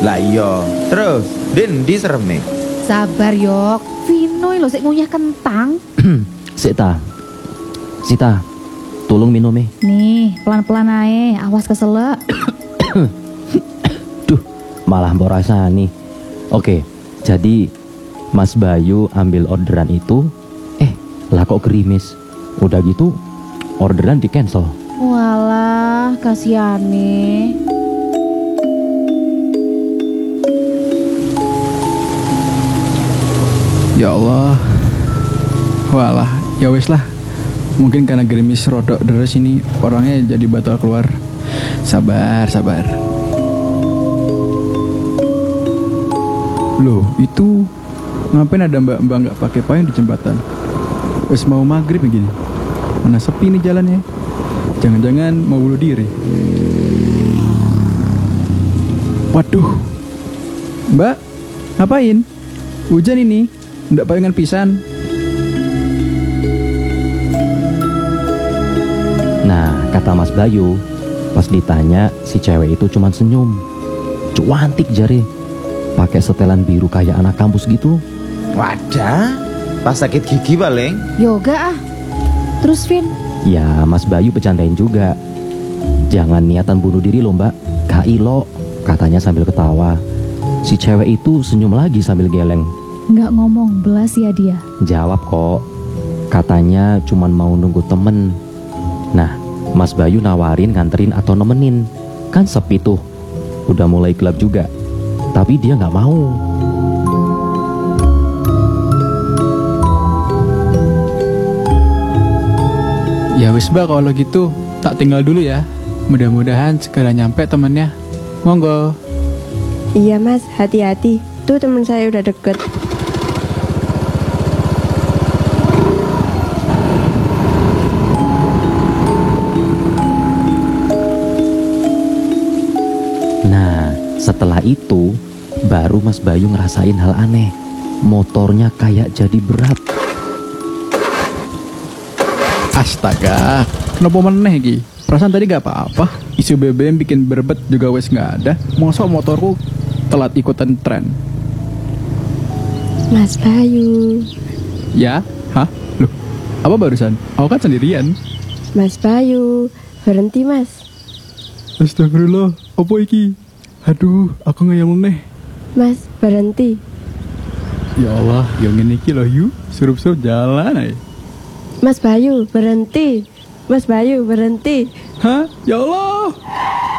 Lah iya, terus Din diserem nih. Sabar yok, Vino lho sik ngunyah kentang. Sita, tolong minum nih. Nih, pelan-pelan ae, awas keselak. Duh, malah mbok rasani. Oke, jadi Mas Bayu ambil orderan itu, lah kok gerimis. Udah gitu, orderan di cancel. Walah, kasihane. Ya Allah. Walah, ya wes lah. Mungkin karena gerimis rodok deres ini orangnya jadi batal keluar. Sabar. Loh, itu ngapain ada mbak-mbak nggak pakai payung di jembatan? Wes mau maghrib begini. Mana sepi nih jalannya. Jangan-jangan mau bunuh diri. Waduh. Mbak, ngapain? Hujan ini. Nggak payungan pisan. Nah, kata Mas Bayu, pas ditanya si cewek itu cuman senyum. Cuantik jari. Pakai setelan biru kayak anak kampus gitu. Wadah, pas sakit gigi paling. Yoga ah. Terus Vin? Ya, Mas Bayu bercandain juga. Jangan niatan bunuh diri loh mbak, gak ilo, katanya sambil ketawa. Si cewek itu senyum lagi sambil geleng. Nggak ngomong belas ya dia? Jawab kok, katanya cuman mau nunggu temen. Nah, Mas Bayu nawarin nganterin atau nemenin. Kan sepi tuh, udah mulai gelap juga. Tapi dia gak mau. Ya wis mbak, kalau gitu tak tinggal dulu ya. Mudah-mudahan segera nyampe temennya. Monggo. Iya mas, hati-hati. Tuh teman saya udah deket. Nah, setelah itu baru Mas Bayu ngerasain hal aneh. Motornya kayak jadi berat. Astaga, kenapa meneh ki? Perasaan tadi gak apa-apa. Isu BBM bikin berbet juga wes gak ada. Masa motorku telat ikutan tren. Mas Bayu. Ya? Hah? Loh, apa barusan? Aku kan sendirian. Mas Bayu, berhenti mas. Astagfirullah, apa iki? Aduh, aku ngayal neh. Mas, berhenti. Ya Allah, yang ini ki loh yuk. Surup-surup jalan aja. Mas Bayu, berhenti. Mas Bayu, berhenti. Hah? Ya Allah.